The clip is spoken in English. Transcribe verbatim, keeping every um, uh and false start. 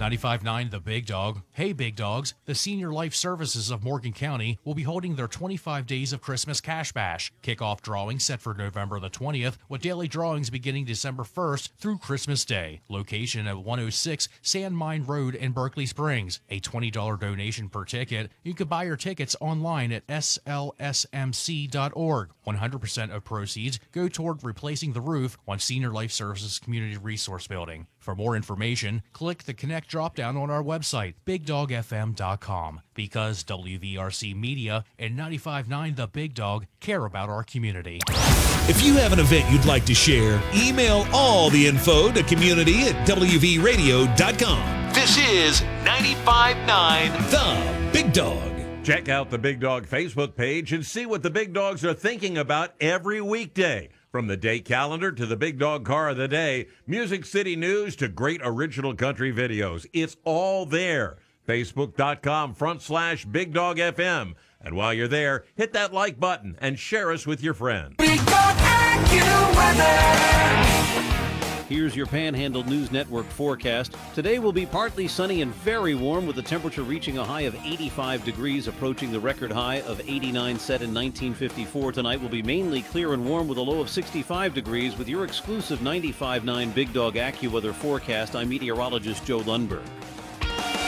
ninety-five point nine The Big Dog. Hey, Big Dogs. The Senior Life Services of Morgan County will be holding their twenty-five Days of Christmas Cash Bash. Kickoff drawing set for November the twentieth, with daily drawings beginning December first through Christmas Day. Location at one oh six Sand Mine Road in Berkeley Springs. A twenty dollars donation per ticket. You can buy your tickets online at S L S M C dot org. one hundred percent of proceeds go toward replacing the roof on Senior Life Services Community Resource Building. For more information, click the Connect drop-down on our website, big dog f m dot com, because W V R C Media and ninety-five point nine The Big Dog care about our community. If you have an event you'd like to share, email all the info to community at w v radio dot com. This is ninety-five point nine The Big Dog. Check out the Big Dog Facebook page and see what the Big Dogs are thinking about every weekday. From the day calendar to the Big Dog Car of the Day, Music City News to great original country videos. It's all there. Facebook.com front slash Big Dog F M. And while you're there, hit that like button and share us with your friends. Big Dog AccuWeather. Here's your Panhandle News Network forecast. Today will be partly sunny and very warm, with the temperature reaching a high of eighty-five degrees, approaching the record high of eighty-nine set in nineteen fifty-four. Tonight will be mainly clear and warm with a low of sixty-five degrees. With your exclusive ninety-five point nine Big Dog AccuWeather forecast, I'm meteorologist Joe Lundberg.